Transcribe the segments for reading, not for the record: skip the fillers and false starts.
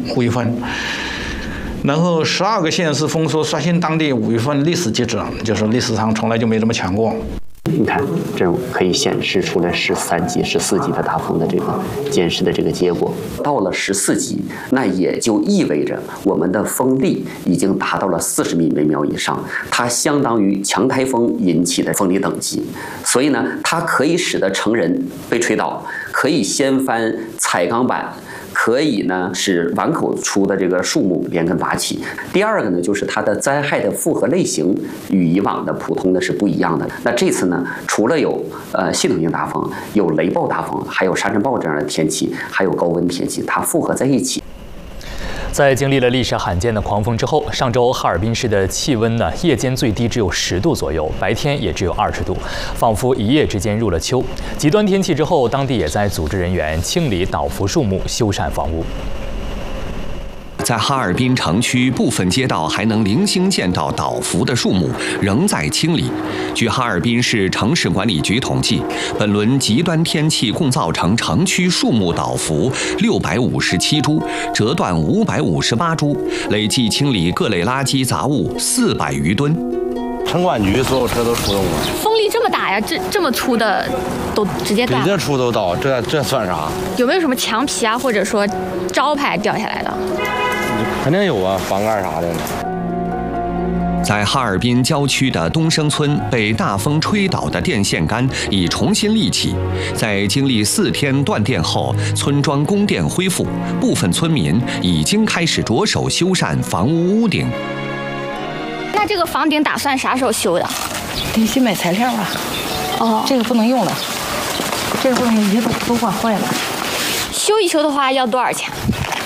5月份。然后12个县市封锁，刷新当地5月份历史记录，就是历史上从来就没这么强过。 你看，这可以显示出来13级、14级的大风的这个监视的这个结果。到了14级，那也就意味着我们的风力已经达到了40米每秒以上，它相当于强台风引起的风力等级。所以呢，它可以使得成人被吹倒，可以掀翻彩钢板。可以呢，使碗口处的这个树木连根拔起。第二个呢，就是它的灾害的复合类型与以往的普通的是不一样的。那这次呢，除了有系统性大风，有雷暴大风，还有沙尘暴这样的天气，还有高温天气，它复合在一起。 在经历了历史罕见的狂风之后，上周哈尔滨市的气温呢，夜间最低只有10度左右，白天也只有20度，仿佛一夜之间入了秋。极端天气之后，当地也在组织人员清理倒伏树木、修缮房屋。 在哈尔滨城区部分街道还能零星见到倒伏的树木，仍在清理。据哈尔滨市城市管理局统计，本轮极端天气共造成城区树木倒伏657株，折断558株，累计清理各类垃圾杂物400余吨。 城管局所有车都出动了。 风力这么大呀，这么粗的都直接断。 比这粗都倒，这算啥？ 有没有什么墙皮啊，或者说招牌掉下来的？ 肯定有啊，房盖啥的。 在哈尔滨郊区的东升村，被大风吹倒的电线杆已重新立起。在经历4天断电后，村庄供电恢复，部分村民已经开始着手修缮房屋屋顶。 那这个房顶打算啥时候修的？ 得去买材料啊。 哦， 这个不能用了，这个不能用，也都换坏了。 修一修的话要多少钱？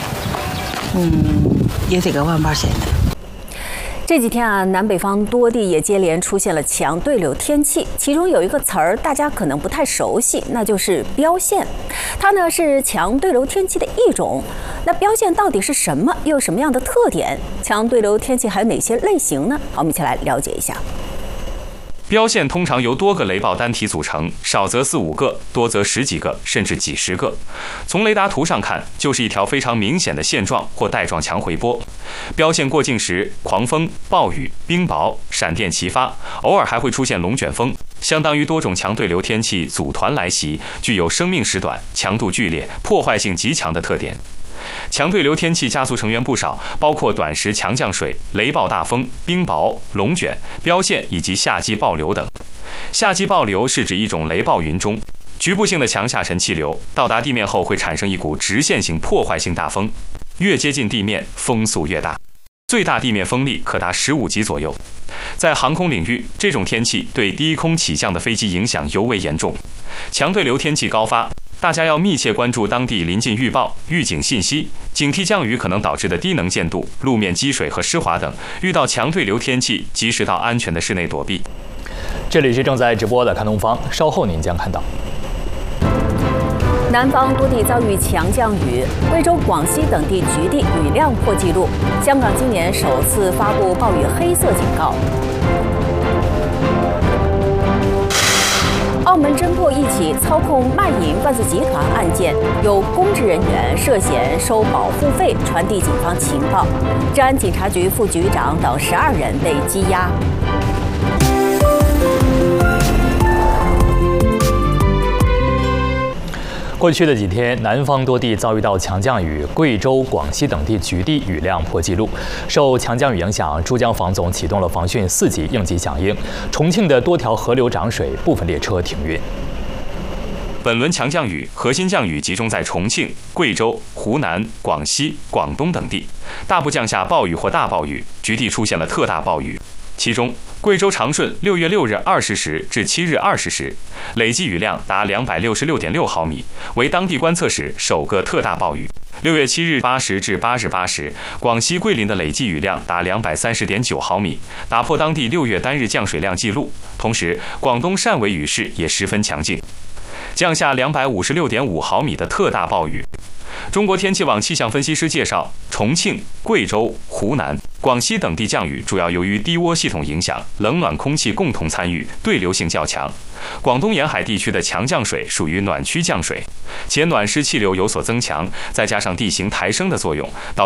也得个18000钱的。 这几天啊，南北方多地也接连出现了强对流天气，其中有一个词儿大家可能不太熟悉，那就是标线。它呢是强对流天气的一种。那标线到底是什么？又有什么样的特点？强对流天气还有哪些类型呢？好，我们一起来了解一下。 标线通常由多个雷暴单体组成，少则4、5个，多则10几个，甚至几十个。从雷达图上看，就是一条非常明显的线状或带状强回波。标线过境时，狂风、暴雨、冰雹、闪电齐发，偶尔还会出现龙卷风，相当于多种强对流天气组团来袭，具有生命时短、强度剧烈、破坏性极强的特点。强对流天气家族成员不少，包括短时强降水、雷暴大风、冰雹、龙卷、标线以及夏季暴流等。夏季暴流是指一种雷暴云中局部性的强下沉气流到达地面后会产生一股直线性破坏性大风，越接近地面风速越大，最大地面风力可达15级左右。在航空领域，这种天气对低空起降的飞机影响尤为严重。强对流天气高发，大家要密切关注当地临近预报、预警信息，警惕降雨可能导致的低能见度、路面积水和湿滑等。遇到强对流天气，及时到安全的室内躲避。这里是正在直播的看东方，稍后您将看到。 南方多地遭遇强降雨，贵州、广西等地局地雨量破纪录。香港今年首次发布暴雨黑色警告。澳门侦破一起操控卖淫犯罪集团案件，有公职人员涉嫌收保护费传递警方情报，治安警察局副局长等12人被羁押。 过去的几天，南方多地遭遇到强降雨，贵州、广西等地局地雨量破纪录。受强降雨影响，珠江防总启动了防汛4级应急响应，重庆的多条河流涨水，部分列车停运。本轮强降雨核心降雨集中在重庆、贵州、湖南、广西、广东等地，大部降下暴雨或大暴雨，局地出现了特大暴雨。其中，贵州长顺6月6日20时至7日20时，累计雨量达266.6毫米，为当地观测史首个特大暴雨。6月7日8时至8日8时，广西桂林的累计雨量达230.9毫米，打破当地6月单日降水量纪录。同时，广东汕尾雨势也十分强劲，降下256.5毫米的特大暴雨。中国天气网气象分析师介绍，重庆、贵州、湖南、广西等地降雨主要由于低涡系统影响，冷暖空气共同参与，对流性较强。广东沿海地区的强降水属于暖区降水，且暖湿气流有所增强，再加上地形抬升的作用，导